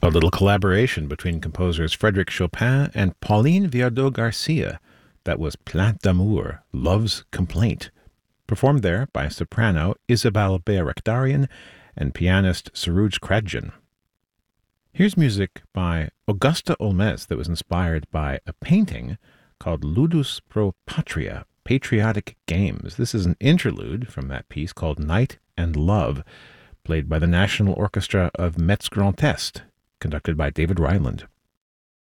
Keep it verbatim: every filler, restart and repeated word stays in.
A little collaboration between composers Frédéric Chopin and Pauline Viardot Garcia. That was Plainte d'amour, Love's Complaint, performed there by soprano Isabelle Bayrakdarian and pianist Suruj Kradjan. Here's music by Augusta Olmes that was inspired by a painting called Ludus pro Patria, Patriotic Games. This is an interlude from that piece called Night and Love, played by the National Orchestra of Metz Grand Est, conducted by David Ryland.